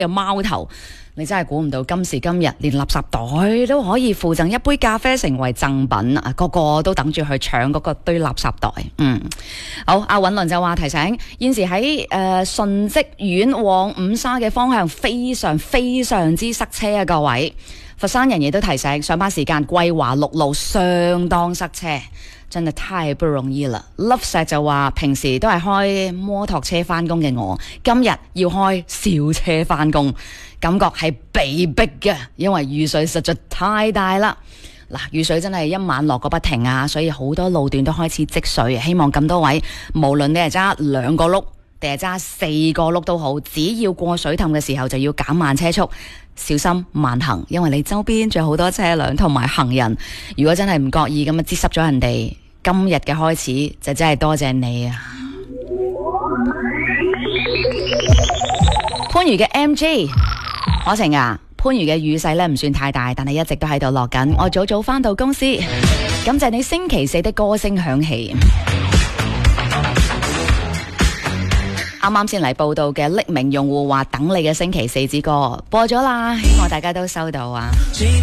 有貓頭。你真係估唔到今時今日連垃圾袋都可以附贈一杯咖啡成為贈品啊！個個都等住去搶嗰個堆垃圾袋。好，阿允倫就話提醒，現時喺順積苑往五沙嘅方向非常之塞車啊！各位，佛山人亦都提醒，上班時間桂華陸路相當塞車。真係太不容易啦 ！Love 石就話平時都係開摩托車返工嘅我，今日要開小車返工，感覺係被逼嘅，因為雨水實在太大啦。嗱，雨水真係一晚落個不停啊，所以好多路段都開始積水。希望咁多位，無論你係揸2個轆定係揸4個轆都好，只要過水氹嘅時候就要減慢車速，小心慢行，因為你周邊仲有好多車輛同埋行人。如果真係唔覺意咁樣擠濕咗人哋，今日嘅開始就真係多謝你啊！番禺嘅 MJ， 可晴啊，番禺嘅雨勢呢唔算太大，但係一直都喺度落緊。我早早返到公司，感謝你星期4的歌聲響起。啱啱先嚟報道嘅匿名用戶話等你嘅星期4之歌播咗啦，希望大家都收到啊！